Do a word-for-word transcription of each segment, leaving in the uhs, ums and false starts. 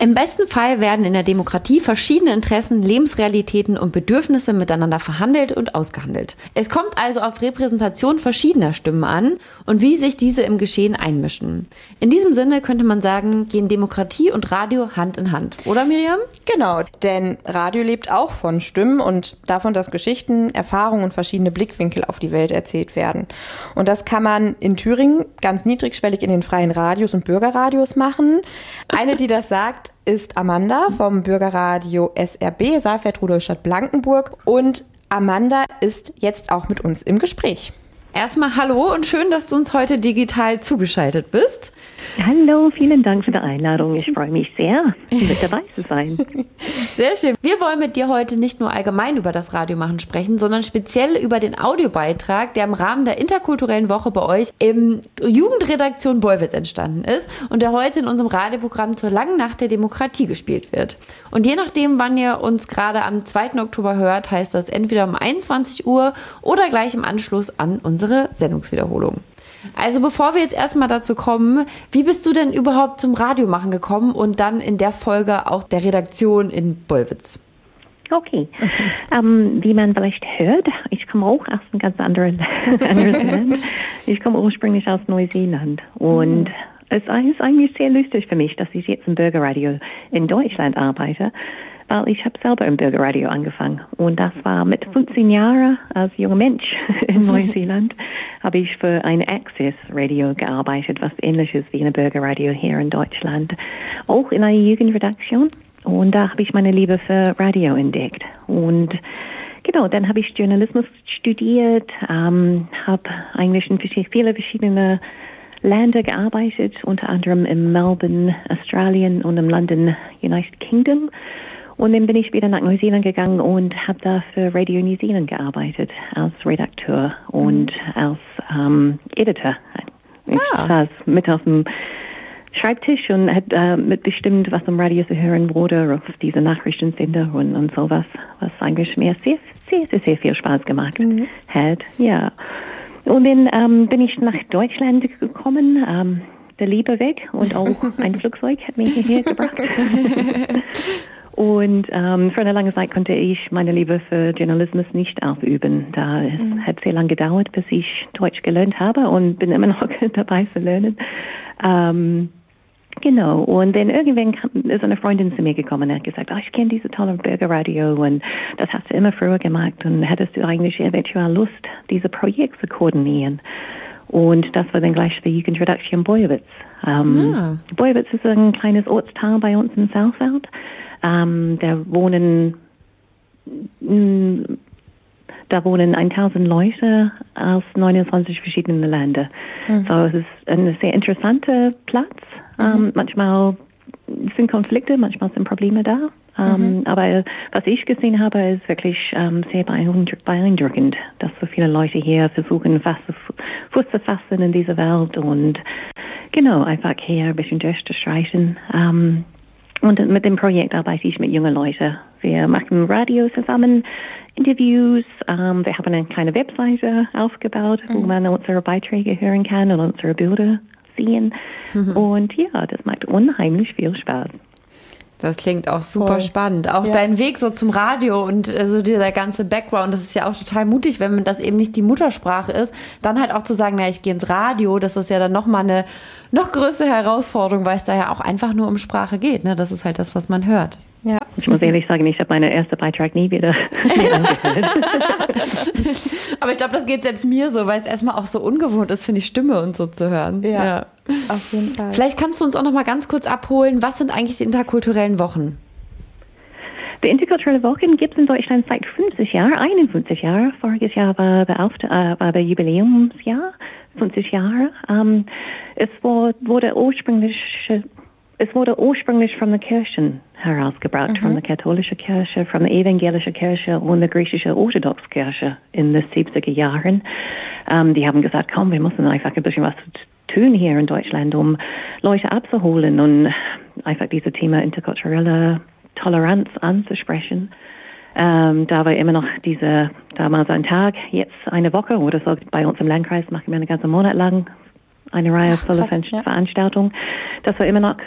Im besten Fall werden in der Demokratie verschiedene Interessen, Lebensrealitäten und Bedürfnisse miteinander verhandelt und ausgehandelt. Es kommt also auf Repräsentation verschiedener Stimmen an und wie sich diese im Geschehen einmischen. In diesem Sinne könnte man sagen, gehen Demokratie und Radio Hand in Hand. Oder Miriam? Genau, denn Radio lebt auch von Stimmen und davon, dass Geschichten, Erfahrungen und verschiedene Blickwinkel auf die Welt erzählt werden. Und das kann man in Thüringen ganz niedrigschwellig in den freien Radios und Bürgerradios machen. Eine, die das sagt, ist Amanda vom Bürgerradio S R B, Saalfeld-Rudolstadt Blankenburg. Und Amanda ist jetzt auch mit uns im Gespräch. Erstmal hallo und schön, dass du uns heute digital zugeschaltet bist. Hallo, vielen Dank für die Einladung. Ich freue mich sehr, mit dabei zu sein. Sehr schön. Wir wollen mit dir heute nicht nur allgemein über das Radiomachen sprechen, sondern speziell über den Audiobeitrag, der im Rahmen der interkulturellen Woche bei euch im Jugendredaktion Bollwitz entstanden ist und der heute in unserem Radioprogramm zur langen Nacht der Demokratie gespielt wird. Und je nachdem, wann ihr uns gerade am zweiten Oktober hört, heißt das entweder um einundzwanzig Uhr oder gleich im Anschluss an unsere Sendungswiederholung. Also bevor wir jetzt erstmal dazu kommen, wie bist du denn überhaupt zum Radiomachen gekommen und dann in der Folge auch der Redaktion in Bollwitz? Okay, ähm, wie man vielleicht hört, ich komme auch aus einem ganz anderen, anderen Land. Ich komme ursprünglich aus Neuseeland und mhm. es ist eigentlich sehr lustig für mich, dass ich jetzt im Bürgerradio in Deutschland arbeite, weil ich habe selber im Bürgerradio angefangen und das war mit fünfzehn Jahren als junger Mensch in Neuseeland, habe ich für ein Access Radio gearbeitet, was ähnlich ist wie ein Bürgerradio hier in Deutschland, auch in einer Jugendredaktion und da habe ich meine Liebe für Radio entdeckt und genau, dann habe ich Journalismus studiert, ähm, habe eigentlich in viele verschiedene Länder gearbeitet, unter anderem in Melbourne, Australien und in London, United Kingdom. Und dann bin ich wieder nach Neuseeland gegangen und habe da für Radio New Zealand gearbeitet, als Redakteur und mhm. als ähm, Editor. Ich ah. saß mit auf dem Schreibtisch und hat äh, mitbestimmt, was im Radio zu hören wurde, auf diese Nachrichtensender und, und sowas, was eigentlich mir sehr, sehr, sehr, sehr viel Spaß gemacht mhm. hat. Ja. Und dann ähm, bin ich nach Deutschland gekommen, ähm, der Liebe weg und auch ein Flugzeug hat mich hierher gebracht. Und ähm, für eine lange Zeit konnte ich meine Liebe für Journalismus nicht ausüben. Da es mhm. hat sehr lange gedauert, bis ich Deutsch gelernt habe und bin immer noch dabei zu lernen. Ähm, genau. Und dann irgendwann kam, ist eine Freundin zu mir gekommen und hat gesagt, oh, ich kenne diese tolle Bürgerradio und das hast du immer früher gemacht und hättest du eigentlich eventuell Lust, diese Projekte zu koordinieren. Und das war dann gleich die Jugendredaktion Bollwitz. Ähm, ja. Bollwitz ist ein kleines Ortsteil bei uns in Saalfeld. Ähm, da wohnen mh, da wohnen tausend Leute aus neunundzwanzig verschiedenen Ländern. Mhm. So es ist ein sehr interessanter Platz. Mhm. Ähm, manchmal sind Konflikte, manchmal sind Probleme da. Ähm, mhm. Aber was ich gesehen habe, ist wirklich ähm, sehr beeindruckend, dass so viele Leute hier versuchen, fast Fuß zu fassen in dieser Welt und genau, einfach hier ein bisschen durchzustreichen. Ähm, Und mit dem Projekt arbeite ich mit jungen Leuten. Wir machen Radio zusammen, Interviews. Ähm, wir haben eine kleine Webseite aufgebaut, mhm. wo man unsere Beiträge hören kann und unsere Bilder sehen. Mhm. Und ja, das macht unheimlich viel Spaß. Das klingt auch super Voll. spannend. Auch ja. dein Weg so zum Radio und äh, so dieser ganze Background, das ist ja auch total mutig, wenn das eben nicht die Muttersprache ist, dann halt auch zu sagen, na, ich gehe ins Radio, das ist ja dann nochmal eine noch größere Herausforderung, weil es da ja auch einfach nur um Sprache geht. Ne? Das ist halt das, was man hört. Ja. Ich muss ehrlich sagen, ich habe meinen ersten Beitrag nie wieder angehört. Aber ich glaube, das geht selbst mir so, weil es erstmal auch so ungewohnt ist, finde ich, Stimme und so zu hören. Ja, ja. Auf jeden Fall. Vielleicht kannst du uns auch noch mal ganz kurz abholen, was sind eigentlich die interkulturellen Wochen? Die interkulturellen Wochen gibt es in Deutschland seit fünfzig Jahren, einundfünfzig Jahre. Voriges Jahr war der, äh, war der Jubiläumsjahr, fünfzig Jahre. Um, es war, wurde ursprünglich Es wurde ursprünglich von der Kirche herausgebracht, mhm. von der katholischen Kirche, von der evangelischen Kirche und der griechischen orthodoxen Kirche in den siebziger Jahren. Um, die haben gesagt, komm, wir müssen einfach ein bisschen was tun hier in Deutschland, um Leute abzuholen und einfach dieses Thema interkulturelle Toleranz anzusprechen. Um, da war immer noch diese, damals ein Tag, jetzt eine Woche oder so. Bei uns im Landkreis machen wir einen ganzen Monat lang eine Reihe voller Ver- ja. Veranstaltungen. Das war immer noch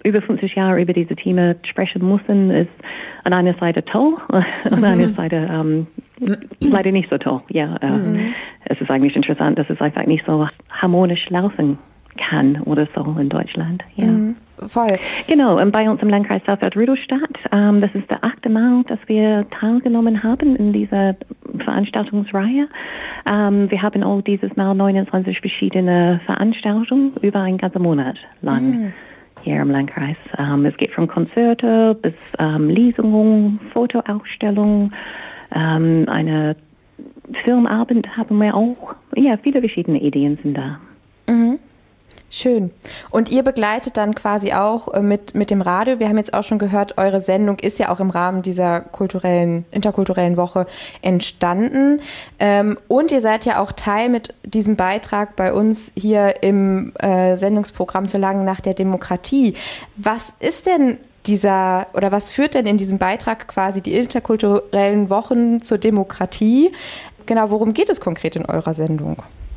über fünfzig Jahre über diese Themen sprechen müssen, ist an einer Seite toll, an einer Seite ähm, leider nicht so toll. Ja, äh, mhm. Es ist eigentlich interessant, dass es einfach nicht so harmonisch laufen kann oder so in Deutschland. Ja. Mhm. Voll. Genau, und bei uns im Landkreis Saalfeld-Rudolstadt, ähm, das ist der achte Mal, dass wir teilgenommen haben in dieser Veranstaltungsreihe. Ähm, wir haben auch dieses Mal neunundzwanzig verschiedene Veranstaltungen über einen ganzen Monat lang mhm. hier im Landkreis. Ähm, es geht von Konzerte bis ähm, Lesungen, Fotoausstellungen, ähm, eine Filmabend haben wir auch. Ja, viele verschiedene Ideen sind da. Mhm. Schön. Und ihr begleitet dann quasi auch mit, mit dem Radio. Wir haben jetzt auch schon gehört, eure Sendung ist ja auch im Rahmen dieser kulturellen, interkulturellen Woche entstanden. Ähm, und ihr seid ja auch Teil mit diesem Beitrag bei uns hier im äh, Sendungsprogramm zur Langen Nacht der Demokratie. Was ist denn dieser, oder was führt denn in diesem Beitrag quasi die interkulturellen Wochen zur Demokratie? Genau, worum geht es konkret in eurer Sendung?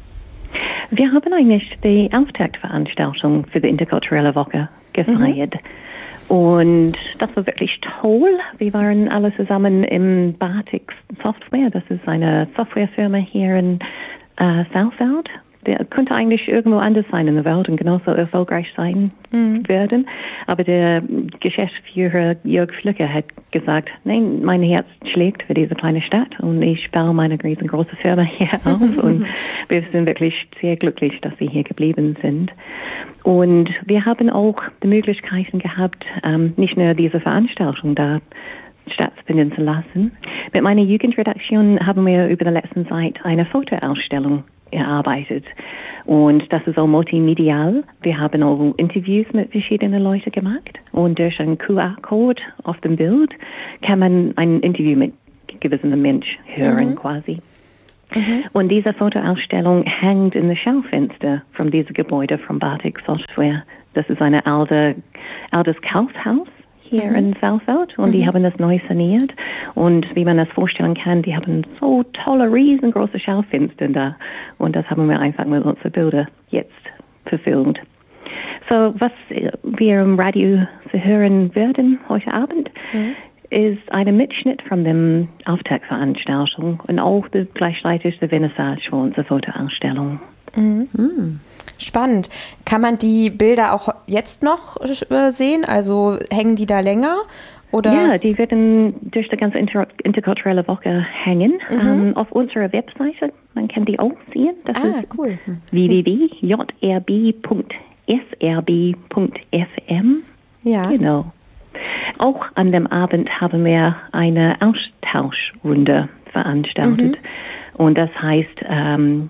Wir haben eigentlich die Auftaktveranstaltung für die interkulturelle Woche gefeiert. Mhm. Und das war wirklich toll. Wir waren alle zusammen im Batik Software. Das ist eine Softwarefirma hier in äh, Saalfeld. Der könnte eigentlich irgendwo anders sein in der Welt und genauso erfolgreich sein mhm. werden. Aber der Geschäftsführer Jörg Flücke hat gesagt, nein, mein Herz schlägt für diese kleine Stadt und ich baue meine riesengroße Firma hier auf. Und wir sind wirklich sehr glücklich, dass sie hier geblieben sind. Und wir haben auch die Möglichkeiten gehabt, ähm, nicht nur diese Veranstaltung da stattfinden zu lassen. Mit meiner Jugendredaktion haben wir über die letzte Zeit eine Fotoausstellung erarbeitet. Und das ist auch multimedial. Wir haben auch Interviews mit verschiedenen Leuten gemacht. Und durch einen Q R-Code auf dem Bild kann man ein Interview mit gewissem Mensch hören, mhm. quasi. Mhm. Und diese Fotoausstellung hängt in der Schaufenster von diesem Gebäude von Batik Software. Das ist ein alte, altes Kaufhaus hier mhm. in Saalfeld und mhm. die haben das neu saniert und wie man das vorstellen kann, die haben so tolle, riesengroße Schaufenster da und das haben wir einfach mit unseren Bildern jetzt verfilmt. So, was wir im Radio zu hören werden heute Abend, mhm. ist ein Mitschnitt von dem Auftaktveranstaltung und auch die, gleichzeitig die Vernissage für unsere Fotoausstellung. Mhm. Mhm. Spannend. Kann man die Bilder auch jetzt noch sehen? Also hängen die da länger? Oder? Ja, die werden durch die ganze Inter- interkulturelle Woche hängen. Mhm. Ähm, auf unserer Webseite, man kann die auch sehen. Das ah, ist cool. w w w punkt j r b punkt s r b punkt f m. Ja. Genau. Auch an dem Abend haben wir eine Austauschrunde veranstaltet. Mhm. Und das heißt, ähm,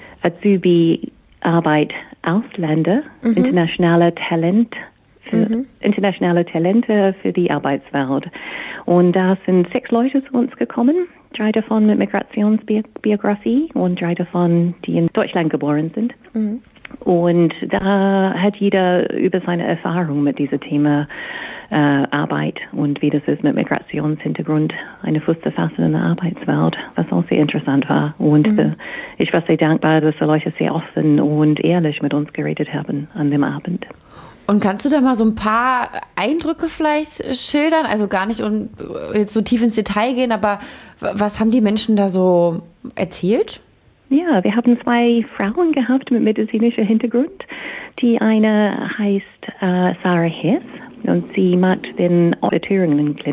Azubi Arbeit Ausländer, mhm. internationale Talent, für, mhm. internationale Talente für die Arbeitswelt. Und da sind sechs Leute zu uns gekommen, drei davon mit Migrationsbiografie und drei davon, die in Deutschland geboren sind. Mhm. Und da hat jeder über seine Erfahrung mit diesem Thema äh, Arbeit und wie das ist mit Migrationshintergrund eine Fuß zu fassen in der Arbeitswelt, was auch sehr interessant war. Und mhm. äh, ich war sehr dankbar, dass die Leute sehr offen und ehrlich mit uns geredet haben an dem Abend. Und kannst du da mal so ein paar Eindrücke vielleicht schildern? Also gar nicht und jetzt so tief ins Detail gehen, aber was haben die Menschen da so erzählt? Ja, wir haben zwei Frauen gehabt mit medizinischem Hintergrund. Die eine heißt äh, Sarah Hess und sie macht den Thüringen Klinik.